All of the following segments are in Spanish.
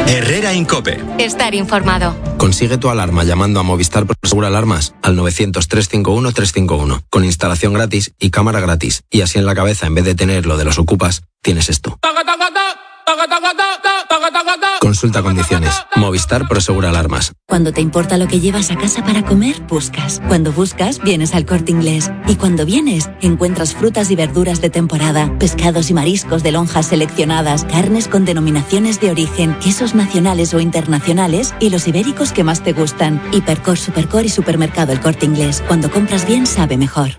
Herrera Incope. Estar informado. Consigue tu alarma llamando a Movistar Prosegur Alarmas al 900-351-351 con instalación gratis y cámara gratis. Y así en la cabeza, en vez de tener lo de los ocupas, tienes esto. Consulta condiciones. Movistar Prosegur Alarmas. Cuando te importa lo que llevas a casa para comer, buscas. Cuando buscas, vienes al Corte Inglés. Y cuando vienes, encuentras frutas y verduras de temporada, pescados y mariscos de lonjas seleccionadas, carnes con denominaciones de origen, quesos nacionales o internacionales y los ibéricos que más te gustan. Hipercor, Supercor y Supermercado El Corte Inglés. Cuando compras bien, sabe mejor.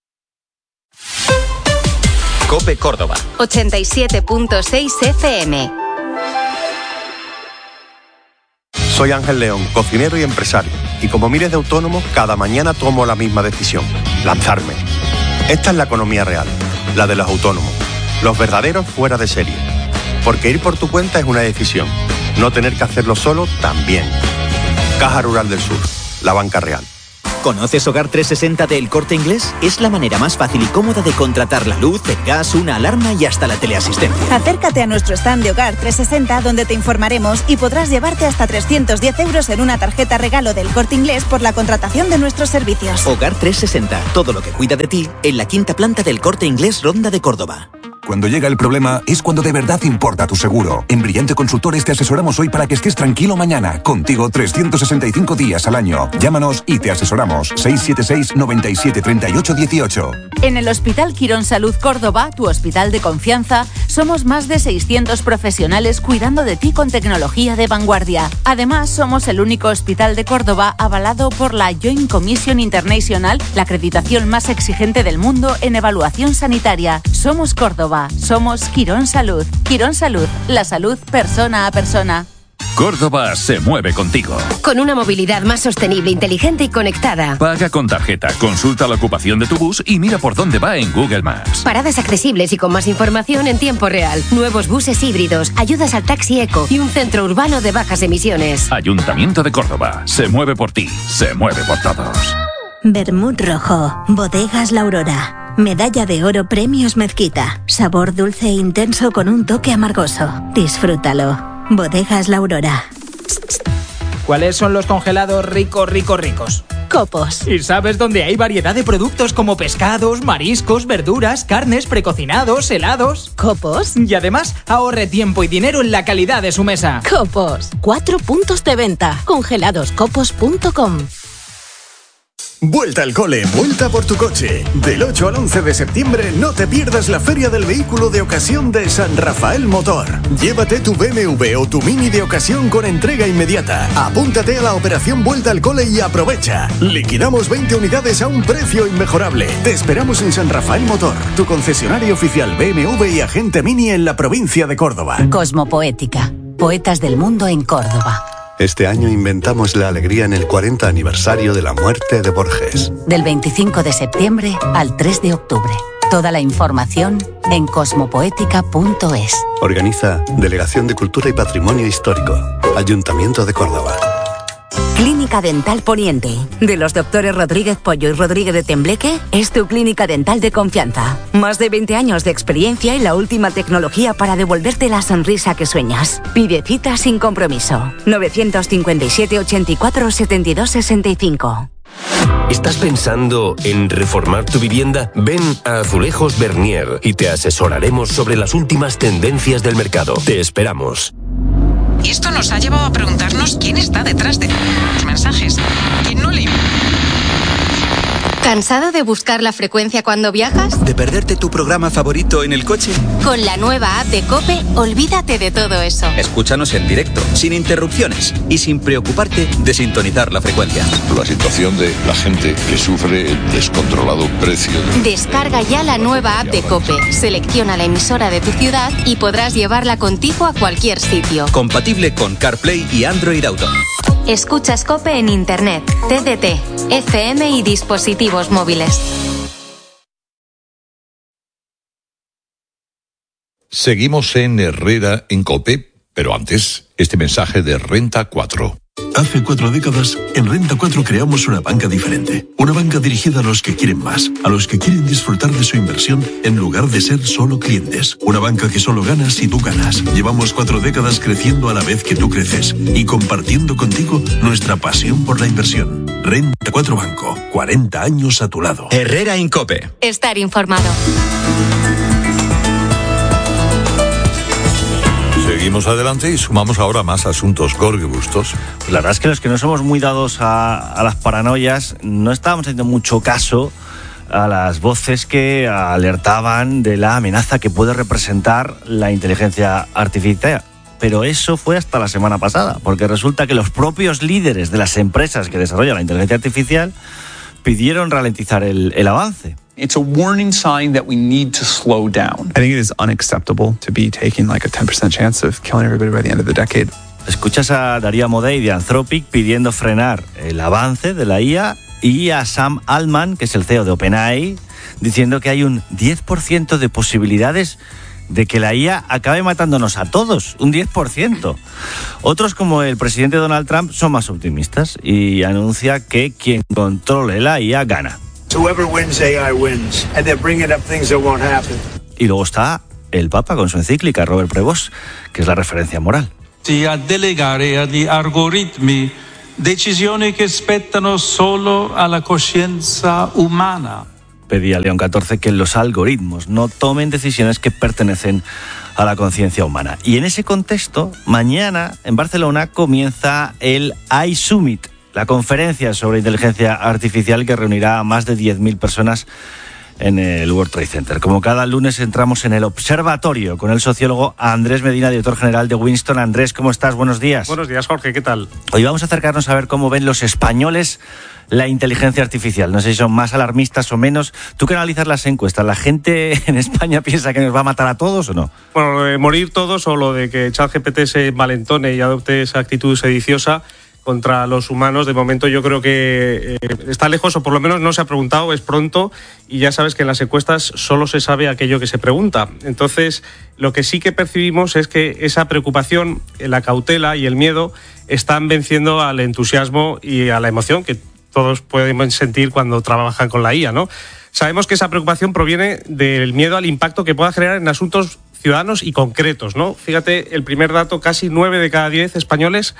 COPE Córdoba. 87.6 FM. Soy Ángel León, cocinero y empresario. Y como miles de autónomos, cada mañana tomo la misma decisión: lanzarme. Esta es la economía real, la de los autónomos, los verdaderos fuera de serie. Porque ir por tu cuenta es una decisión. No tener que hacerlo solo también. Caja Rural del Sur, la banca real. ¿Conoces Hogar 360 de El Corte Inglés? Es la manera más fácil y cómoda de contratar la luz, el gas, una alarma y hasta la teleasistencia. Acércate a nuestro stand de Hogar 360 donde te informaremos y podrás llevarte hasta 310 euros en una tarjeta regalo del Corte Inglés por la contratación de nuestros servicios. Hogar 360, todo lo que cuida de ti, en la 5ª planta del Corte Inglés Ronda de Córdoba. Cuando llega el problema es cuando de verdad importa tu seguro. En Brillante Consultores te asesoramos hoy para que estés tranquilo mañana. Contigo 365 días al año. Llámanos y te asesoramos. 676 97 38 18. En el Hospital Quirón Salud Córdoba, tu hospital de confianza, somos más de 600 profesionales cuidando de ti con tecnología de vanguardia. Además, somos el único hospital de Córdoba avalado por la Joint Commission International, la acreditación más exigente del mundo en evaluación sanitaria. Somos Córdoba. Somos Quirón Salud. Quirón Salud, la salud persona a persona. Córdoba se mueve contigo. Con una movilidad más sostenible, inteligente y conectada. Paga con tarjeta, consulta la ocupación de tu bus y mira por dónde va en Google Maps. Paradas accesibles y con más información en tiempo real. Nuevos buses híbridos, ayudas al taxi eco y un centro urbano de bajas emisiones. Ayuntamiento de Córdoba. Se mueve por ti, se mueve por todos. Vermut rojo. Bodegas La Aurora. Medalla de oro Premios Mezquita. Sabor dulce e intenso con un toque amargoso. Disfrútalo. Bodegas La Aurora. ¿Cuáles son los congelados ricos? Copos. ¿Y sabes dónde hay variedad de productos como pescados, mariscos, verduras, carnes, precocinados, helados? Copos. Y además, ahorre tiempo y dinero en la calidad de su mesa. Copos. 4 puntos de venta. Congeladoscopos.com. Vuelta al cole, vuelta por tu coche. Del 8 al 11 de septiembre no te pierdas la Feria del Vehículo de Ocasión de San Rafael Motor. Llévate tu BMW o tu Mini de ocasión con entrega inmediata. Apúntate a la operación Vuelta al Cole y aprovecha. Liquidamos 20 unidades a un precio inmejorable. Te esperamos en San Rafael Motor, tu concesionario oficial BMW y agente Mini en la provincia de Córdoba. Cosmopoética. Poetas del mundo en Córdoba. Este año inventamos la alegría en el 40 aniversario de la muerte de Borges. Del 25 de septiembre al 3 de octubre. Toda la información en cosmopoética.es. Organiza Delegación de Cultura y Patrimonio Histórico. Ayuntamiento de Córdoba. Clínica Dental Poniente. De los doctores Rodríguez Pollo y Rodríguez de Tembleque, es tu clínica dental de confianza. Más de 20 años de experiencia y la última tecnología para devolverte la sonrisa que sueñas. Pide cita sin compromiso. 957 84 72 65. ¿Estás pensando en reformar tu vivienda? Ven a Azulejos Bernier y te asesoraremos sobre las últimas tendencias del mercado. Te esperamos. Y esto nos ha llevado a preguntarnos quién está detrás de los mensajes. ¿Quién no lee? ¿Cansado de buscar la frecuencia cuando viajas? ¿De perderte tu programa favorito en el coche? Con la nueva app de COPE, olvídate de todo eso. Escúchanos en directo, sin interrupciones y sin preocuparte de sintonizar la frecuencia. La situación de la gente que sufre el descontrolado precio. Descarga ya la nueva app de COPE, selecciona la emisora de tu ciudad y podrás llevarla contigo a cualquier sitio. Compatible con CarPlay y Android Auto. Escuchas COPE en Internet, TDT, FM y dispositivos móviles. Seguimos en Herrera en COPE, pero antes, este mensaje de Renta 4. Hace 4 décadas, en Renta 4 creamos una banca diferente. Una banca dirigida a los que quieren más, a los que quieren disfrutar de su inversión en lugar de ser solo clientes. Una banca que solo gana si tú ganas. Llevamos 4 décadas creciendo a la vez que tú creces y compartiendo contigo nuestra pasión por la inversión. Renta 4 Banco, 40 años a tu lado. Herrera Incope. Estar informado. Seguimos adelante y sumamos ahora más asuntos. Jorge Bustos. La verdad es que los que no somos muy dados a las paranoias no estábamos haciendo mucho caso a las voces que alertaban de la amenaza que puede representar la inteligencia artificial. Pero eso fue hasta la semana pasada, porque resulta que los propios líderes de las empresas que desarrollan la inteligencia artificial pidieron ralentizar el avance. It's a warning sign that we need to slow down. I think it is unacceptable to be taking like a 10% chance of killing everybody by the end of the decade. Escuchas a Darío Amodei de Anthropic pidiendo frenar el avance de la IA y a Sam Altman, que es el CEO de OpenAI, diciendo que hay un 10% de posibilidades de que la IA acabe matándonos a todos, un 10%. Otros, como el presidente Donald Trump, son más optimistas y anuncia que quien controle la IA gana. Whoever wins AI wins, and they're bringing up things that won't happen. Y luego está el Papa con su encíclica, Robert Prevost, que es la referencia moral. A delegare agli algoritmi decisioni che spettano solo alla coscienza umana. Pedía León XIV que los algoritmos no tomen decisiones que pertenecen a la conciencia humana. Y en ese contexto, mañana en Barcelona comienza el AI Summit, la conferencia sobre inteligencia artificial que reunirá a más de 10.000 personas en el World Trade Center. Como cada lunes entramos en el observatorio con el sociólogo Andrés Medina, director general de Winston. Andrés, ¿cómo estás? Buenos días. Buenos días, Jorge, ¿qué tal? Hoy vamos a acercarnos a ver cómo ven los españoles la inteligencia artificial. No sé si son más alarmistas o menos. Tú que analizas las encuestas, ¿la gente en España piensa que nos va a matar a todos o no? Bueno, lo de morir todos o lo de que ChatGPT se valentone y adopte esa actitud sediciosa contra los humanos, de momento yo creo que está lejos, o por lo menos no se ha preguntado, es pronto, y ya sabes que en las encuestas solo se sabe aquello que se pregunta. Entonces, lo que sí que percibimos es que esa preocupación, la cautela y el miedo están venciendo al entusiasmo y a la emoción que todos pueden sentir cuando trabajan con la IA, ¿no? Sabemos que esa preocupación proviene del miedo al impacto que pueda generar en asuntos ciudadanos y concretos, ¿no? Fíjate, el primer dato, casi 9 de cada 10 españoles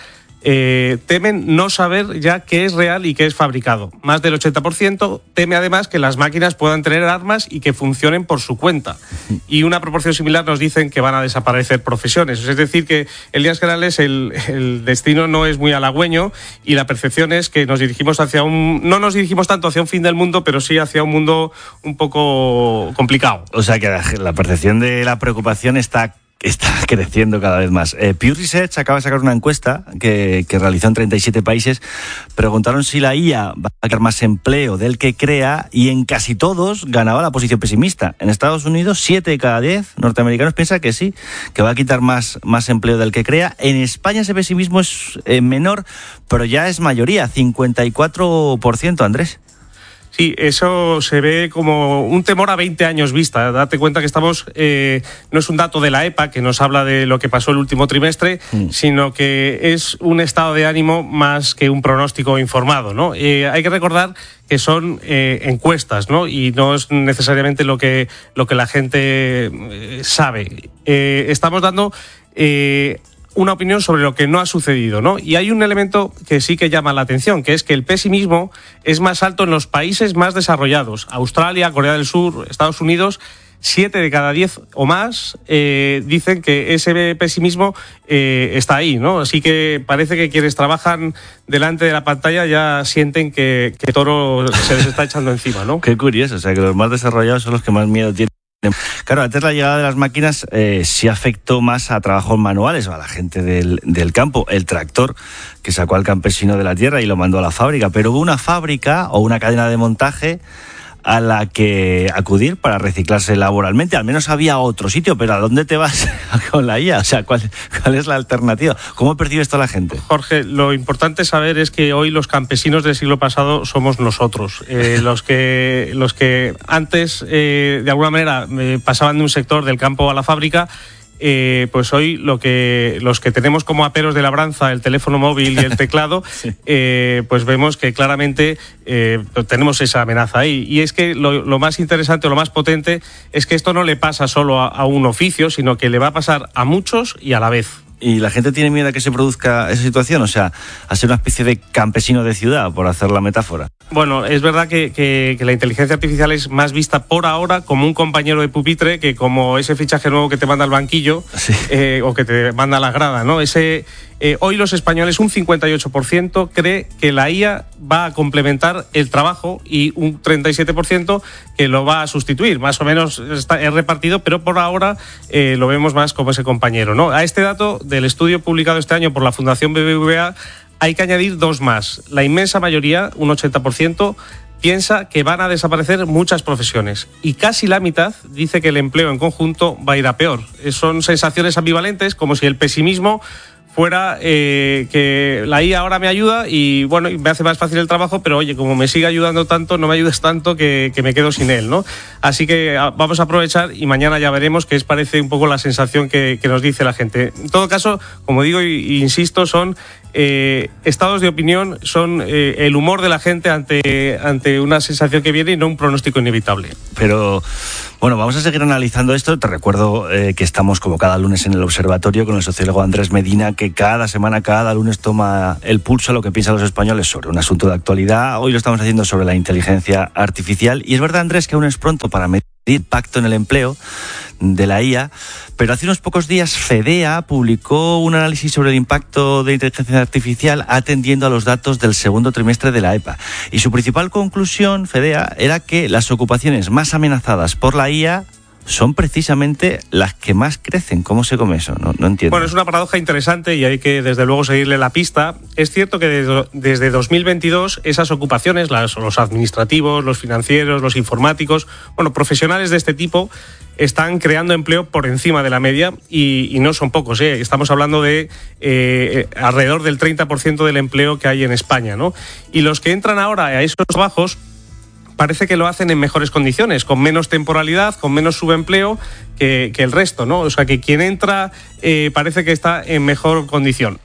temen no saber ya qué es real y qué es fabricado. Más del 80% teme además que las máquinas puedan tener armas y que funcionen por su cuenta. Y una proporción similar nos dicen que van a desaparecer profesiones. Es decir, que en líneas generales el destino no es muy halagüeño y la percepción es que nos dirigimos no nos dirigimos tanto hacia un fin del mundo, pero sí hacia un mundo un poco complicado. O sea que la percepción de la preocupación está creciendo cada vez más. Pew Research acaba de sacar una encuesta que realizó en 37 países. Preguntaron si la IA va a crear más empleo del que crea y en casi todos ganaba la posición pesimista. En Estados Unidos, 7 de cada 10 norteamericanos piensan que sí, que va a quitar más empleo del que crea. En España ese pesimismo es menor, pero ya es mayoría, 54%, Andrés. Sí, eso se ve como un temor a 20 años vista. Date cuenta que estamos, no es un dato de la EPA que nos habla de lo que pasó el último trimestre, sino que es un estado de ánimo más que un pronóstico informado, ¿no? Hay que recordar que son encuestas, ¿no? Y no es necesariamente lo que la gente sabe. Estamos dando una opinión sobre lo que no ha sucedido, ¿no? Y hay un elemento que sí que llama la atención, que es que el pesimismo es más alto en los países más desarrollados. Australia, Corea del Sur, Estados Unidos, 7 de cada 10 o más dicen que ese pesimismo está ahí, ¿no? Así que parece que quienes trabajan delante de la pantalla ya sienten que todo se les está echando encima, ¿no? Qué curioso, o sea que los más desarrollados son los que más miedo tienen. Claro, antes la llegada de las máquinas sí afectó más a trabajos manuales o a la gente del campo. El tractor que sacó al campesino de la tierra y lo mandó a la fábrica, pero hubo una fábrica o una cadena de montaje a la que acudir para reciclarse laboralmente. Al menos había otro sitio, pero ¿a dónde te vas con la IA? O sea, ¿cuál es la alternativa? ¿Cómo percibe esto la gente? Jorge, lo importante saber es que hoy los campesinos del siglo pasado somos nosotros. Los que antes, de alguna manera, pasaban de un sector del campo a la fábrica pues hoy los que tenemos como aperos de labranza el teléfono móvil y el teclado, pues vemos que claramente tenemos esa amenaza ahí. Y es que lo más interesante o lo más potente es que esto no le pasa solo a un oficio, sino que le va a pasar a muchos y a la vez. ¿Y la gente tiene miedo a que se produzca esa situación? O sea, a ser una especie de campesino de ciudad, por hacer la metáfora. Bueno, es verdad que la inteligencia artificial es más vista por ahora como un compañero de pupitre que como ese fichaje nuevo que te manda al banquillo, sí. O que te manda a la grada, ¿no? Hoy los españoles, un 58% cree que la IA va a complementar el trabajo y un 37% que lo va a sustituir. Más o menos es repartido, pero por ahora lo vemos más como ese compañero, ¿no? A este dato del estudio publicado este año por la Fundación BBVA hay que añadir dos más. La inmensa mayoría, un 80%, piensa que van a desaparecer muchas profesiones y casi la mitad dice que el empleo en conjunto va a ir a peor. Son sensaciones ambivalentes, como si el pesimismo fuera que la IA ahora me ayuda y bueno, me hace más fácil el trabajo, pero oye, como me sigue ayudando tanto, no me ayudes tanto que me quedo sin él, ¿no? Así que vamos a aprovechar y mañana ya veremos qué parece un poco la sensación que nos dice la gente. En todo caso, como digo e insisto, son estados de opinión, son el humor de la gente ante una sensación que viene y no un pronóstico inevitable. Pero bueno, vamos a seguir analizando esto. Te recuerdo que estamos como cada lunes en el observatorio con el sociólogo Andrés Medina, que cada semana, cada lunes toma el pulso a lo que piensan los españoles sobre un asunto de actualidad. Hoy lo estamos haciendo sobre la inteligencia artificial. Y es verdad, Andrés, que aún es pronto para medir impacto en el empleo de la IA, pero hace unos pocos días FEDEA publicó un análisis sobre el impacto de inteligencia artificial atendiendo a los datos del segundo trimestre de la EPA. Y su principal conclusión, FEDEA, era que las ocupaciones más amenazadas por la IA son precisamente las que más crecen. ¿Cómo se come eso? No entiendo. Bueno, es una paradoja interesante y hay que, desde luego, seguirle la pista. Es cierto que desde 2022 esas ocupaciones, los administrativos, los financieros, los informáticos, bueno, profesionales de este tipo, están creando empleo por encima de la media y no son pocos, ¿eh? Estamos hablando de alrededor del 30% del empleo que hay en España, ¿no? Y los que entran ahora a esos trabajos parece que lo hacen en mejores condiciones, con menos temporalidad, con menos subempleo que el resto, ¿no? O sea, que quien entra parece que está en mejor condición.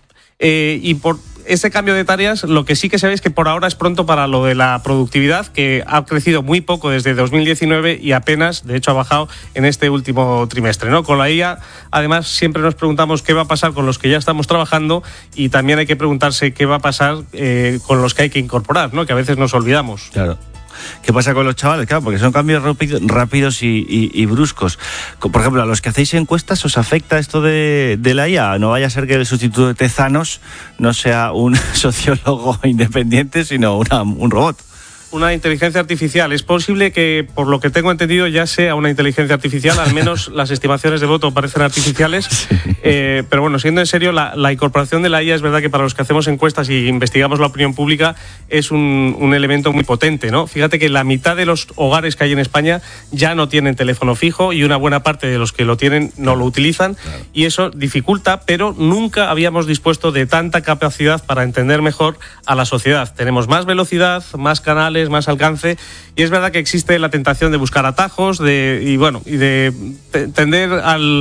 Y por ese cambio de tareas, lo que sí que se ve es que por ahora es pronto para lo de la productividad, que ha crecido muy poco desde 2019 y apenas, de hecho, ha bajado en este último trimestre, ¿no? Con la IA, además, siempre nos preguntamos qué va a pasar con los que ya estamos trabajando y también hay que preguntarse qué va a pasar con los que hay que incorporar, ¿no? Que a veces nos olvidamos. Claro. ¿Qué pasa con los chavales? Claro, porque son cambios rápidos y bruscos. Por ejemplo, a los que hacéis encuestas, ¿os afecta esto de la IA? No vaya a ser que el sustituto de Tezanos no sea un sociólogo independiente, sino un robot. Una inteligencia artificial. Es posible que, por lo que tengo entendido, ya sea una inteligencia artificial, al menos las estimaciones de voto parecen artificiales, sí. Pero bueno, siendo en serio, la incorporación de la IA es verdad que para los que hacemos encuestas y investigamos la opinión pública es un elemento muy potente, ¿no? Fíjate que la mitad de los hogares que hay en España ya no tienen teléfono fijo y una buena parte de los que lo tienen no lo utilizan, claro. Y eso dificulta, pero nunca habíamos dispuesto de tanta capacidad para entender mejor a la sociedad. Tenemos más velocidad, más canales, más alcance, y es verdad que existe la tentación de buscar atajos y de tender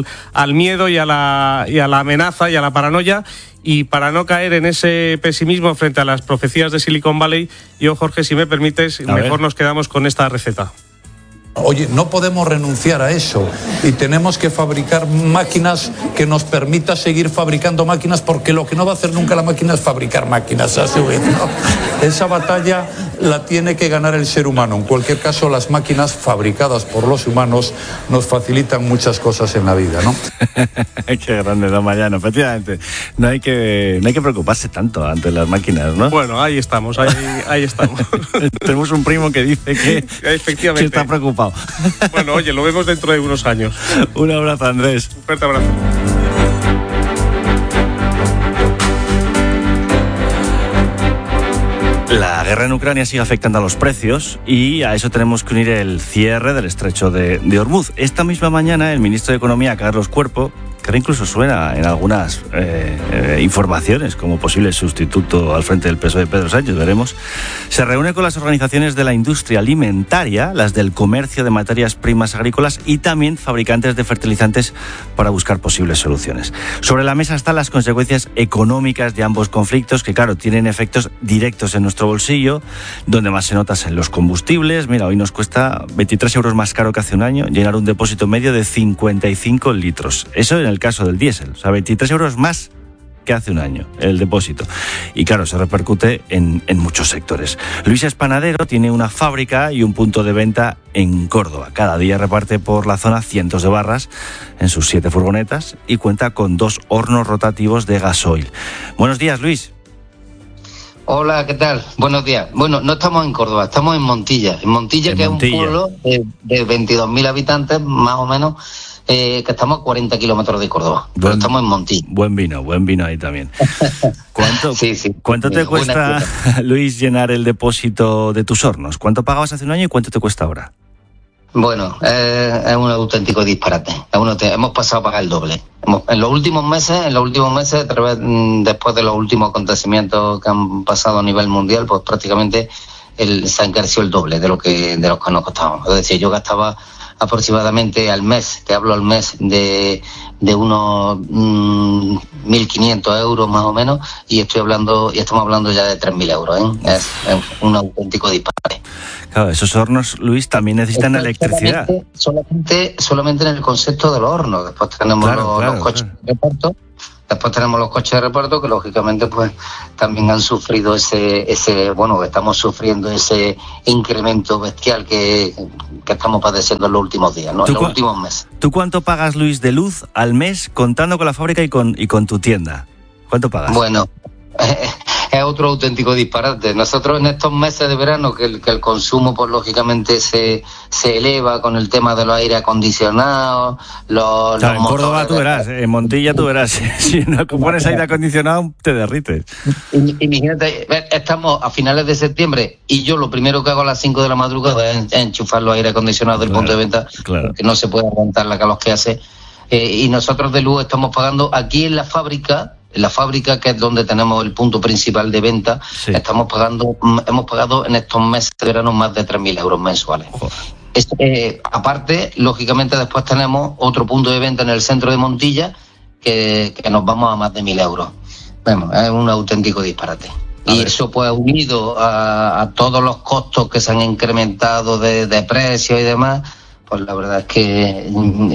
al miedo y a la amenaza y a la paranoia, y para no caer en ese pesimismo frente a las profecías de Silicon Valley, yo, Jorge, si me permites, mejor nos quedamos con esta receta. Oye, no podemos renunciar a eso y tenemos que fabricar máquinas que nos permita seguir fabricando máquinas, porque lo que no va a hacer nunca la máquina es fabricar máquinas a su vez, ¿no? Esa batalla la tiene que ganar el ser humano. En cualquier caso, las máquinas fabricadas por los humanos nos facilitan muchas cosas en la vida, ¿no? Qué grande, don Mariano. Efectivamente, no hay que preocuparse tanto ante las máquinas, ¿no? Bueno, ahí estamos, ahí estamos. Tenemos un primo que dice que está preocupado. Bueno, oye, lo vemos dentro de unos años. Un abrazo, Andrés. Un fuerte abrazo. La guerra en Ucrania sigue afectando a los precios y a eso tenemos que unir el cierre del estrecho de Hormuz. Esta misma mañana el ministro de Economía, Carlos Cuerpo, que ahora incluso suena en algunas informaciones como posible sustituto al frente del PSOE de Pedro Sánchez, veremos, se reúne con las organizaciones de la industria alimentaria, las del comercio de materias primas agrícolas y también fabricantes de fertilizantes para buscar posibles soluciones. Sobre la mesa están las consecuencias económicas de ambos conflictos que, claro, tienen efectos directos en nuestro bolsillo, donde más se nota en los combustibles. Mira, hoy nos cuesta 23 euros más caro que hace un año llenar un depósito medio de 55 litros. Eso en el caso del diésel, o sea, 23 euros más que hace un año el depósito. Y claro, se repercute en muchos sectores. Luis es panadero, tiene una fábrica y un punto de venta en Córdoba. Cada día reparte por la zona cientos de barras en sus 7 furgonetas y cuenta con 2 hornos rotativos de gasoil. Buenos días, Luis. Hola, ¿qué tal? Buenos días. Bueno, no estamos en Córdoba, estamos en Montilla. En Montilla, que es un pueblo de 22.000 habitantes, más o menos, que estamos a 40 kilómetros de Córdoba. Pero estamos en Montilla. Buen vino ahí también. ¿Cuánto te Buena cuesta, Luis, llenar el depósito de tus hornos? ¿Cuánto pagabas hace un año y cuánto te cuesta ahora? Bueno, es un auténtico disparate. Hemos pasado a pagar el doble. En los últimos meses, después de los últimos acontecimientos que han pasado a nivel mundial, pues prácticamente se ha encarecido el doble de lo que nos costábamos. Es decir, yo gastaba aproximadamente al mes, te hablo al mes, de unos 1.500 euros más o menos, y estamos hablando ya de 3.000 euros, ¿eh? Es un auténtico disparate. Claro, esos hornos, Luis, también necesitan electricidad. Solamente en el concepto de los hornos. Después tenemos los coches de reparto. Después tenemos los coches de reparto que lógicamente pues también han sufrido estamos sufriendo ese incremento bestial que estamos padeciendo en los últimos días, ¿no? En los últimos meses. ¿Tú cuánto pagas, Luis, de luz al mes contando con la fábrica y con tu tienda? ¿Cuánto pagas? Bueno, es otro auténtico disparate. Nosotros en estos meses de verano que el consumo pues lógicamente se eleva con el tema de los aire acondicionados, en Córdoba tú verás, en Montilla tú verás, si no pones aire acondicionado te derrites. Imagínate, estamos a finales de septiembre y yo lo primero que hago a las 5 de la madrugada es enchufar los aire acondicionados del punto de venta, porque no se puede aguantar la calor que hace, y nosotros de luz estamos pagando aquí en la fábrica, que es donde tenemos el punto principal de venta, hemos pagado en estos meses de verano más de 3.000 euros mensuales. Aparte, lógicamente después tenemos otro punto de venta en el centro de Montilla que nos vamos a más de 1.000 euros. Bueno, es un auténtico disparate. Y eso pues unido a todos los costos que se han incrementado de precios y demás, pues la verdad es que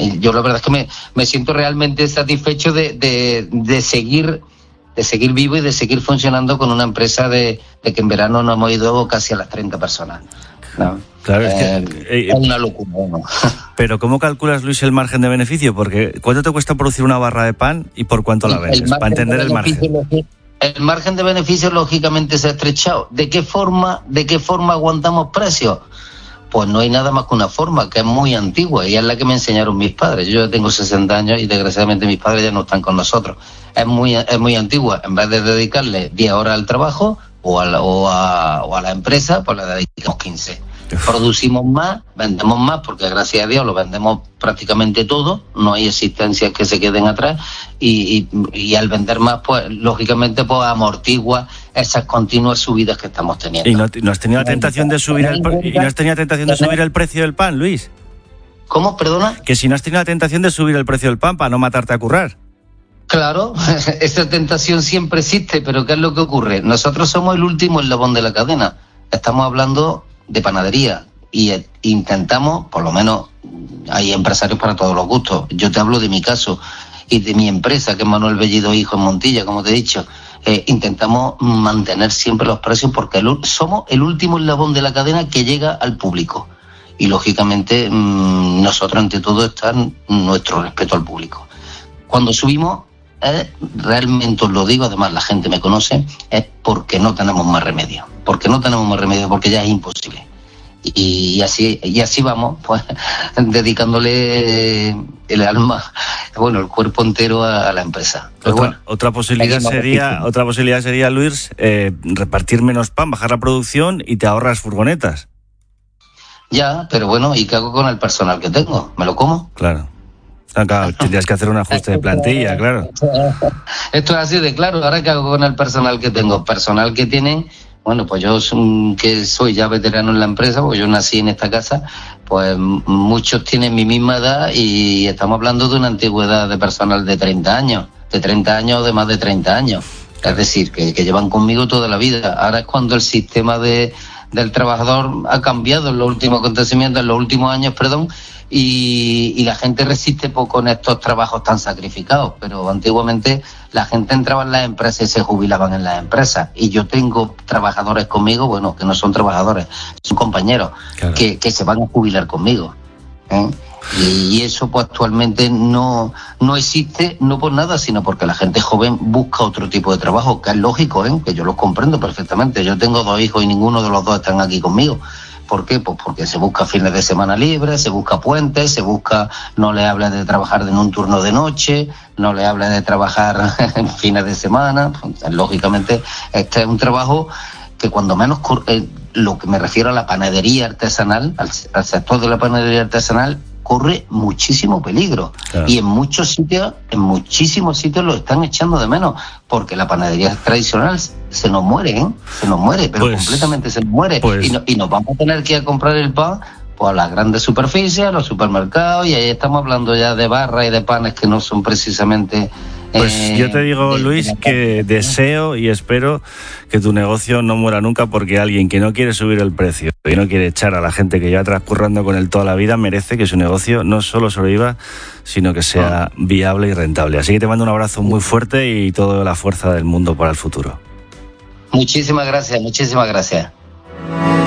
me siento realmente satisfecho de seguir vivo y de seguir funcionando con una empresa de que en verano nos hemos ido casi a las 30 personas. ¿No? Claro, es una locura, ¿no? Pero ¿cómo calculas, Luis, el margen de beneficio? Porque ¿cuánto te cuesta producir una barra de pan y por cuánto la vendes? Para entender el margen. El margen de beneficio lógicamente se ha estrechado. ¿De qué forma aguantamos precios? Pues no hay nada más que una forma que es muy antigua y es la que me enseñaron mis padres. Yo ya tengo 60 años y desgraciadamente mis padres ya no están con nosotros. Es muy antigua. En vez de dedicarle 10 horas al trabajo o a la empresa, pues le dedicamos 15. Producimos más, vendemos más, porque gracias a Dios lo vendemos prácticamente todo, no hay existencias que se queden atrás y al vender más, pues lógicamente pues amortigua esas continuas subidas que estamos teniendo. ¿Y no has tenido la tentación de subir el precio del pan, Luis? ¿Cómo? Perdona. Que si no has tenido la tentación de subir el precio del pan para no matarte a currar. Claro, esa tentación siempre existe, pero ¿qué es lo que ocurre? Nosotros somos el último eslabón de la cadena. Estamos hablando de panadería y intentamos, por lo menos hay empresarios para todos los gustos. Yo te hablo de mi caso y de mi empresa, que es Manuel Bellido Hijo en Montilla, como te he dicho. Intentamos mantener siempre los precios porque somos el último eslabón de la cadena que llega al público. Y lógicamente nosotros ante todo está nuestro respeto al público. Cuando subimos, realmente os lo digo, además la gente me conoce, es porque no tenemos más remedio. Porque ya es imposible. Y así vamos, pues dedicándole el alma, el cuerpo entero a la empresa. Otra posibilidad sería, Luis, repartir menos pan, bajar la producción y te ahorras furgonetas. Ya, pero bueno, ¿y qué hago con el personal que tengo? ¿Me lo como? Claro. Claro, tendrías que hacer un ajuste de plantilla, claro. Esto es así de claro. Ahora, ¿qué hago con el personal que tengo? Personal que tienen, bueno, pues yo que soy ya veterano en la empresa, porque yo nací en esta casa, pues muchos tienen mi misma edad y estamos hablando de una antigüedad de personal de 30 años, de más de 30 años. Es decir, que llevan conmigo toda la vida. Ahora es cuando el sistema del trabajador ha cambiado en los últimos acontecimientos, en los últimos años, y la gente resiste poco en estos trabajos tan sacrificados. Pero antiguamente la gente entraba en las empresas y se jubilaban en las empresas. Y yo tengo trabajadores conmigo, bueno, que no son trabajadores, son compañeros, claro, que se van a jubilar conmigo, ¿eh? Y eso pues actualmente no existe, no por nada, sino porque la gente joven busca otro tipo de trabajo, que es lógico, que yo los comprendo perfectamente. Yo tengo 2 hijos y ninguno de los 2 están aquí conmigo. ¿Por qué? Pues porque se busca fines de semana libres, se busca puentes, se busca, no le hables de trabajar en un turno de noche, no le hables de trabajar en fines de semana. Lógicamente, este es un trabajo que cuando menos, lo que me refiero a la panadería artesanal, al sector de la panadería artesanal, corre muchísimo peligro. Claro. Y en muchísimos sitios lo están echando de menos, porque la panadería tradicional se nos muere, pero completamente se nos muere. Y nos vamos a tener que ir a comprar el pan pues a las grandes superficies, a los supermercados, y ahí estamos hablando ya de barras y de panes que no son precisamente... Pues yo te digo, Luis, que deseo y espero que tu negocio no muera nunca, porque alguien que no quiere subir el precio y no quiere echar a la gente que lleva transcurriendo con él toda la vida merece que su negocio no solo sobreviva, sino que sea viable y rentable. Así que te mando un abrazo muy fuerte y toda la fuerza del mundo para el futuro. Muchísimas gracias.